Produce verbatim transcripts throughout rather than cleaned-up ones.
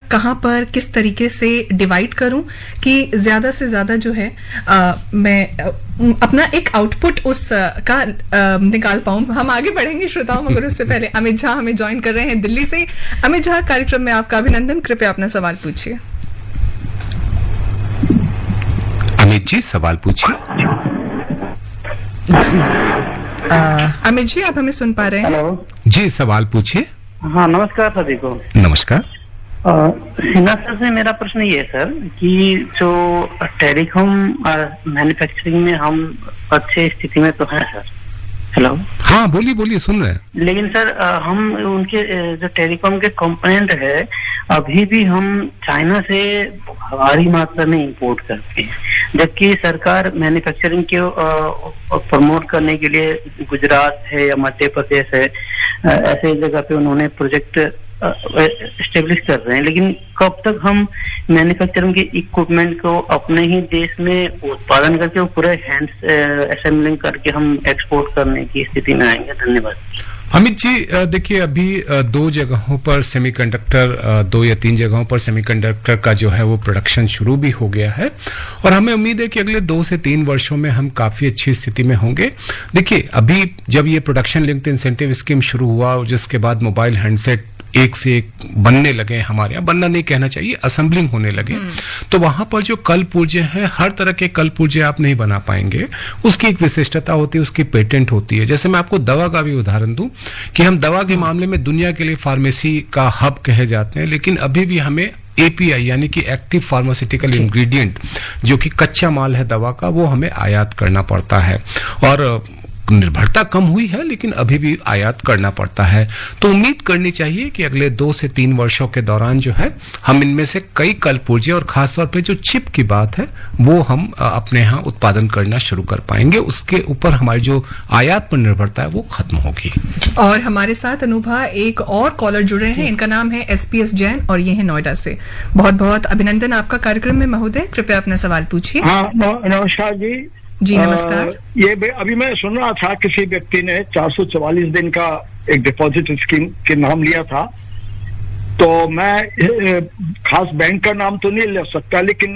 कहाँ पर किस तरीके से डिवाइड करूं कि ज्यादा से ज्यादा जो है आ, मैं आ, अपना एक आउटपुट उस आ, का आ, निकाल पाऊं। हम आगे बढ़ेंगे श्रोताओं, मगर उससे पहले अमित झा हमें ज्वाइन कर रहे हैं दिल्ली से। अमित झा, कार्यक्रम में आपका अभिनंदन। कृपया अपना सवाल पूछिए। अमित जी सवाल पूछिए। अमित जी, आप हमें सुन पा रहे हैं? हेलो जी, सवाल पूछिए। हाँ, नमस्कार सभी को। नमस्कार। सिन्हा सर से मेरा प्रश्न ये है सर कि जो टेलीकॉम मैन्युफैक्चरिंग में हम अच्छे स्थिति में तो हैं सर। हेलो। हाँ, बोलिए बोलिए, सुन रहे हैं। लेकिन सर हम उनके जो टेलीकॉम के कंपोनेंट है अभी भी हम चाइना से भारी मात्रा में इंपोर्ट करते हैं, जबकि सरकार मैन्युफैक्चरिंग को प्रमोट करने के लिए गुजरात है या मध्य प्रदेश है, ऐसे जगह पे उन्होंने प्रोजेक्ट एस्टेब्लिश कर रहे हैं। लेकिन कब तक हम मैन्युफैक्चरिंग के इक्विपमेंट को अपने ही देश में उत्पादन करके वो पूरे हैंड असेंबलिंग करके हम एक्सपोर्ट करने की स्थिति में आएंगे? धन्यवाद। अमित जी, देखिए अभी दो जगहों पर सेमीकंडक्टर, दो या तीन जगहों पर सेमीकंडक्टर का जो है वो प्रोडक्शन शुरू भी हो गया है और हमें उम्मीद है कि अगले दो से तीन वर्षों में हम काफी अच्छी स्थिति में होंगे। देखिए, अभी जब ये प्रोडक्शन लिंक्ड इंसेंटिव स्कीम शुरू हुआ और जिसके बाद मोबाइल हैंडसेट एक से एक बनने लगे, हमारे यहाँ बनना नहीं कहना चाहिए, असेंबलिंग होने लगे, तो वहां पर जो कल पुर्जे हैं, हर तरह के कल पुर्जे आप नहीं बना पाएंगे। उसकी एक विशिष्टता होती है, उसकी पेटेंट होती है। जैसे मैं आपको दवा का भी उदाहरण दूं कि हम दवा के मामले में दुनिया के लिए फार्मेसी का हब कहे जाते हैं, लेकिन अभी भी हमें एपीआई यानी कि एक्टिव फार्मास्यूटिकल इंग्रेडिएंट, जो कि कच्चा माल है दवा का, वो हमें आयात करना पड़ता है। और निर्भरता कम हुई है लेकिन अभी भी आयात करना पड़ता है। तो उम्मीद करनी चाहिए कि अगले दो से तीन वर्षों के दौरान जो है हम इनमें से कई कल पुर्जे और खासतौर पे जो चिप की बात है वो हम अपने यहाँ उत्पादन करना शुरू कर पाएंगे। उसके ऊपर हमारी जो आयात पर निर्भरता है वो खत्म होगी। और हमारे साथ अनुभा एक और कॉलर जुड़े हैं, इनका नाम है एसपीएस जैन और ये है नोएडा से। बहुत बहुत अभिनंदन आपका कार्यक्रम में महोदय। कृपया अपना सवाल पूछिए। हाँ, नमस्कार जी। जी नमस्कार। आ, ये अभी मैं सुन रहा था किसी व्यक्ति ने चार सौ चवालीस दिन का एक डिपॉजिट स्कीम के नाम लिया था, तो मैं खास बैंक का नाम तो नहीं ले सकता, लेकिन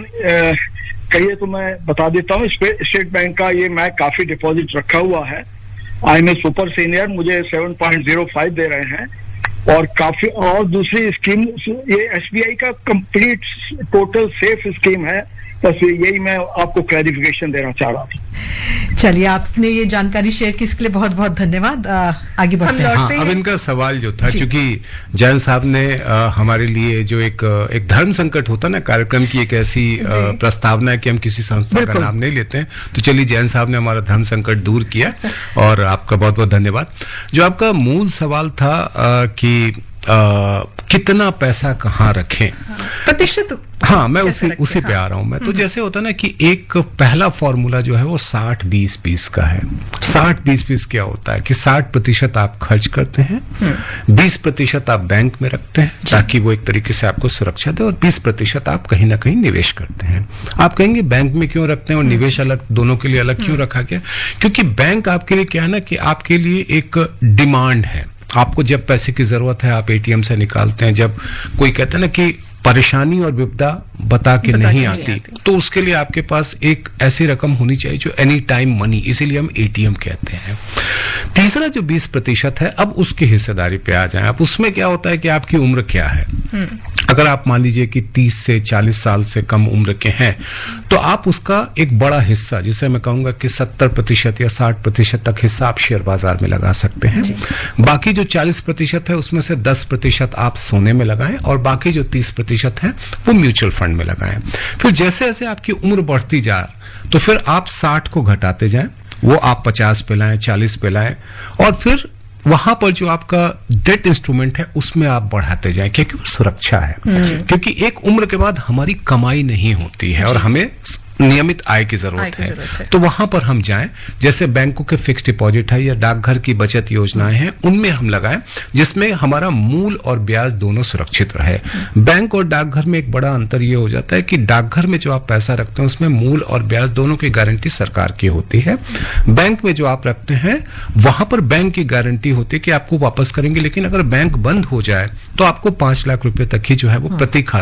कहिए तो मैं बता देता हूँ। स्टेट बैंक का ये मैं काफी डिपॉजिट रखा हुआ है। I M A super senior, मुझे सेवन पॉइंट जीरो फाइव दे रहे हैं और काफी। और दूसरी स्कीम ये एसबीआई का कंप्लीट टोटल सेफ स्कीम है, बस यही मैं आपको क्लैरिफिकेशन देना चाह रहा था। चलिए, आपने ये जानकारी शेयर की, इसके लिए बहुत बहुत धन्यवाद। आ, आगे बढ़ते हैं। हाँ, अब इनका सवाल जो था, क्योंकि जैन साहब ने आ, हमारे लिए जो एक एक धर्म संकट होता ना, कार्यक्रम की एक ऐसी आ, प्रस्तावना है कि हम किसी संस्था का नाम नहीं लेते हैं, तो चलिए जैन साहब ने हमारा धर्म संकट दूर किया और आपका बहुत बहुत धन्यवाद। जो आपका मूल सवाल था आ, कि आ, कितना पैसा कहाँ रखें, प्रतिशत, हाँ मैं उसी उसी पे आ रहा हूं मैं। तो जैसे होता है ना कि एक पहला फॉर्मूला जो है वो साठ बीस बीस का है। साठ बीस बीस क्या होता है कि साठ प्रतिशत आप खर्च करते हैं, बीस प्रतिशत आप बैंक में रखते हैं ताकि वो एक तरीके से आपको सुरक्षा दे, और बीस प्रतिशत आप कहीं ना कहीं निवेश करते हैं। आप कहेंगे बैंक में क्यों रखते हैं और निवेश अलग, दोनों के लिए अलग क्यों रखा गया? क्योंकि बैंक आपके लिए क्या है ना कि आपके लिए एक डिमांड है। आपको जब पैसे की जरूरत है आप एटीएम से निकालते हैं। जब कोई कहता है ना कि परेशानी और विपदा बता के बता नहीं आती, आती तो उसके लिए आपके पास एक ऐसी रकम होनी चाहिए जो एनी टाइम मनी, इसीलिए हम एटीएम कहते हैं। तीसरा जो बीस प्रतिशत है, अब उसकी हिस्सेदारी पे आ जाए। अब उसमें क्या होता है कि आपकी उम्र क्या है। अगर आप मान लीजिए कि तीस से चालीस साल से कम उम्र के हैं तो आप उसका एक बड़ा हिस्सा, जिसे मैं कहूंगा कि सत्तर प्रतिशत या साठ प्रतिशत तक हिस्सा आप शेयर बाजार में लगा सकते हैं। बाकी जो चालीस प्रतिशत है उसमें से दस प्रतिशत आप सोने में लगाएं और बाकी जो तीस प्रतिशत है वो म्यूचुअल फंड में लगाएं। फिर जैसे जैसे आपकी उम्र बढ़ती जाए तो फिर आप साठ को घटाते जाएं, वो आप पचास पे लाएं, चालीस पे लाएं, और फिर वहां पर जो आपका डेट इंस्ट्रूमेंट है उसमें आप बढ़ाते जाएं, क्योंकि वो सुरक्षा है। क्योंकि एक उम्र के बाद हमारी कमाई नहीं होती है और हमें नियमित आय की जरूरत है, है तो वहां पर हम जाएं। जैसे बैंकों के फिक्स डिपॉजिट है या डाकघर की बचत योजनाएं हैं, उनमें हम लगाएं जिसमें हमारा मूल और ब्याज दोनों सुरक्षित रहे। बैंक और डाकघर में एक बड़ा अंतर ये हो जाता है कि डाकघर में जो आप पैसा रखते हैं उसमें मूल और ब्याज दोनों की गारंटी सरकार की होती है। बैंक में जो आप रखते हैं वहां पर बैंक की गारंटी होती है कि आपको वापस करेंगे, लेकिन अगर बैंक बंद हो जाए तो आपको पांच लाख रुपए तक ही जो है वो प्रति खाता